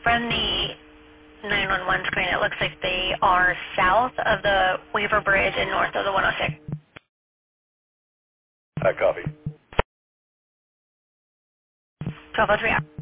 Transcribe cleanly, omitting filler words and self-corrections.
From the 911 screen, it looks like they are south of the Weaver Bridge and north of the 106. I copy. 1203 out.